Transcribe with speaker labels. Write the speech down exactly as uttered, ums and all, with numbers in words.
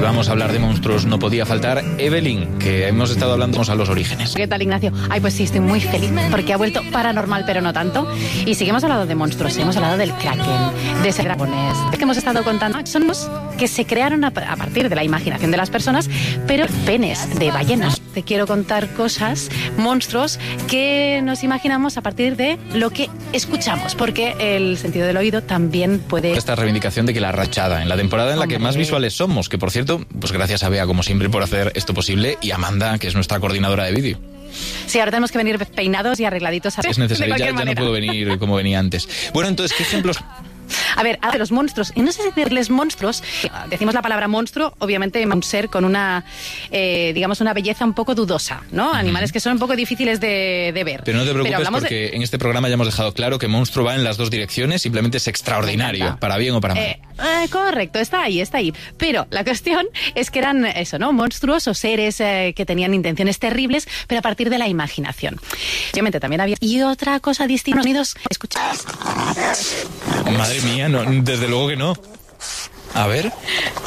Speaker 1: vamos a hablar de monstruos, no podía faltar Evelyn, que hemos estado hablando a los orígenes.
Speaker 2: ¿Qué tal, Ignacio? Ay, pues sí, estoy muy feliz porque ha vuelto paranormal, pero no tanto. Y sí que hemos hablado de monstruos, hemos hablado del Kraken, de ese dragones, que hemos estado contando. Son los que se crearon a, a partir de la imaginación de las personas, pero penes de ballenas. Te quiero contar cosas, monstruos, que nos imaginamos a partir de lo que escuchamos, porque el sentido del oído también puede...
Speaker 1: Esta reivindicación de que la rachada, en la temporada en la
Speaker 2: Hombre.
Speaker 1: que más visuales somos, que por cierto, pues gracias a Bea como siempre por hacer esto posible, y Amanda, que es nuestra coordinadora de vídeo.
Speaker 2: Sí, ahora tenemos que venir peinados y arregladitos.
Speaker 1: Es necesario, ya, ya no puedo venir como venía antes. Bueno, entonces, ¿qué ejemplos...?
Speaker 2: A ver, a los monstruos, y no sé si decirles monstruos, decimos la palabra monstruo, obviamente un ser con una, eh, digamos, una belleza un poco dudosa, ¿no? Uh-huh. Animales que son un poco difíciles de, de ver.
Speaker 1: Pero no te preocupes porque
Speaker 2: de...
Speaker 1: en este programa ya hemos dejado claro que monstruo va en las dos direcciones, simplemente es extraordinario, para bien o para mal.
Speaker 2: Eh, eh, correcto, está ahí, está ahí. Pero la cuestión es que eran eso, ¿no? Monstruos o seres eh, que tenían intenciones terribles, pero a partir de la imaginación. Obviamente también había... Y otra cosa distinta, sonidos, escucha.
Speaker 1: Madre mía, no, desde luego que no. A ver.